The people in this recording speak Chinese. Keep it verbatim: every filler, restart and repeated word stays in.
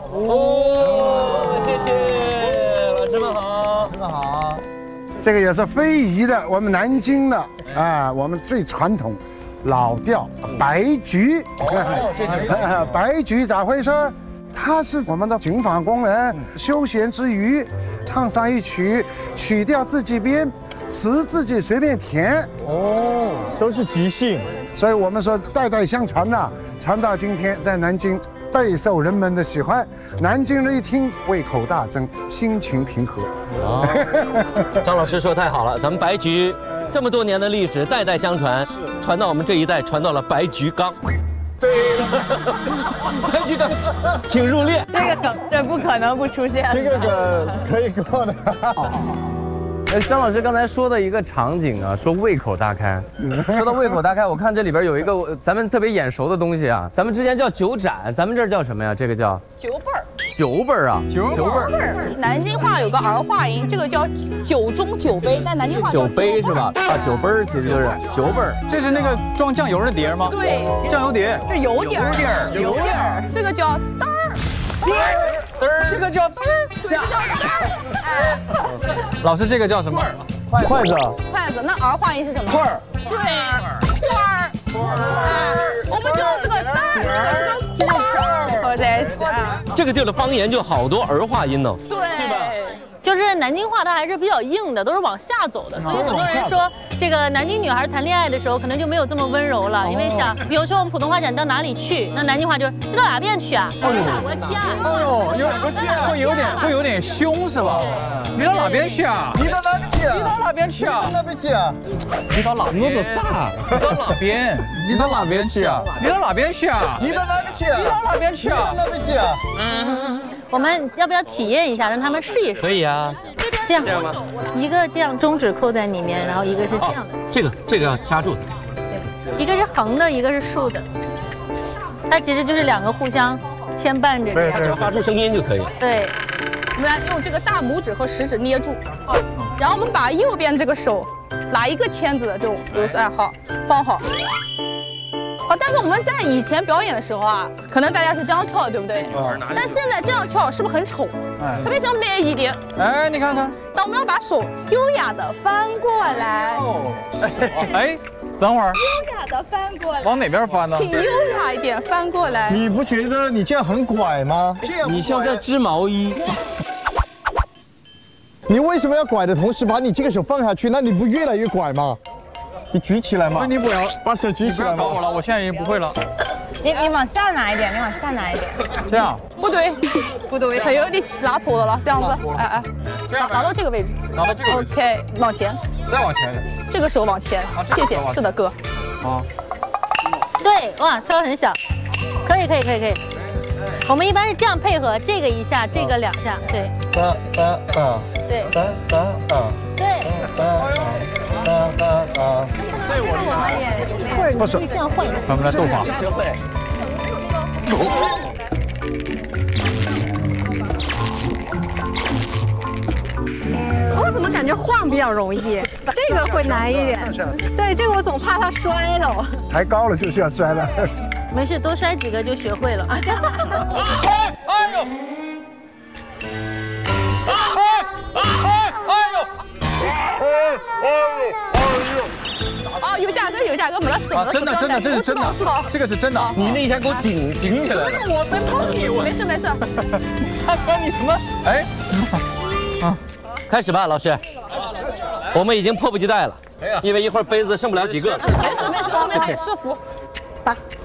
哦，谢谢老师们好， 老师们好。 这个也是非遗的，我们南京的啊，我们最传统老调白菊。 哦，谢谢。 白菊咋回事？它是我们的警法工人休闲之余唱上一曲，曲调自己编，词自己随便填。 哦，都是即兴， 所以我们说代代相传呐，传到今天，在南京备受人们的喜欢。南京人一听胃口大增，心情平和。 啊，张老师说太好了，咱们白菊这么多年的历史，代代相传，传到我们这一代，传到了白菊缸。对了，白菊缸，请入列。 这个梗这不可能不出现。 这个梗可以过的。 哎，张老师刚才说的一个场景啊，说胃口大开。说到胃口大开，我看这里边有一个咱们特别眼熟的东西啊，咱们之前叫酒盏，咱们这儿叫什么呀？这个叫酒本儿。 酒本儿啊，酒本儿。南京话有个儿化音，这个叫酒中酒杯，但南京话酒杯是吧？啊，酒杯儿其实就是酒本儿。 这是那个装酱油的碟吗？ 对， 酱油碟。 是油碟儿，油碟儿。这个叫单儿。 嘚儿，这个叫嘚儿， 这个叫单儿。哎， 老师，这个叫什么？筷子。 筷子，那儿化音是什么？ 棍儿。 对，棍儿。哎，我们就这个单儿，这个棍儿合在一起啊。 这个地儿的方言就好多儿化音呢。 对， 对吧？ 就是南京话它还是比较硬的，都是往下走的，所以很多人说这个南京女孩谈恋爱的时候可能就没有这么温柔了，因为讲，比如说我们普通话讲到哪里去，那南京话就是你到哪边去啊？我的天！ 哎呦，有会有点会有点凶是吧？你到哪边去啊？ 你到哪边去啊？ 你到哪边去啊？ 你到哪边去啊？ 你到哪？我做啥？你到哪边？ 你到哪边去啊？ 你到哪边去啊？ 你到哪边去啊？ 你到哪边去啊？ 你到哪边去啊？ 我们要不要体验一下，让他们试一试？ 可以啊。 这样， 这样吗？ 一个这样中指扣在里面，然后一个是这样的。 这个这个要掐住它。 对，一个是横的，一个是竖的。它其实就是两个互相牵绊着这样。 只要发出声音就可以。 对。 我们来用这个大拇指和食指捏住，啊，然后我们把右边这个手拿一个签子的这种，比如说哎好放好。好，但是我们在以前表演的时候啊，可能大家是这样翘，对不对？但现在这样翘是不是很丑？特别像美一点。 哎，你看看， 那我们要把手优雅的翻过来。 哎，等会儿。 优雅的翻过来。 往哪边翻呢？ 请优雅一点翻过来。 你不觉得你这样很拐吗？这样你像在织毛衣。 你为什么要拐的同时把你这个手放下去？那你不越来越拐吗？你举起来嘛！ 你不要把手举起来嘛！ 搞我了，我现在已经不会了。 你你往下拿一点，你往下拿一点。 这样不对，不对，他有点拉错了，这样子，哎哎，拿拿到这个位置， 拿到这个位置 ，OK， 往前， 再往前， 这个手往前，谢谢，是的，哥。 好。 对，哇，敲很小，可以可以可以可以。我们一般是这样配合，这个一下，这个两下，对。 哒哒哒。 对。 哒哒哒。 对。 哒哒哒哒。 这我厉害。或者你可以这样换一个。 我们来斗法。 学会。 我怎么感觉晃比较容易？这个会难一点。对，这个我总怕它摔了。 抬高了就是要摔了。 没事，多摔几个就学会了。哎呦！ 哎呦！哎哎哎呦！哎哎呦！ 啊，有价格有价格，没了死啊！真的真的这是真的，这个是真的。 你那一下给我顶顶起来了。 我在碰你，我没事没事。 看看你什么？哎， 啊，开始吧，老师。我们已经迫不及待了，因为一会儿杯子剩不了几个。 没事没事，后面还有师傅。打。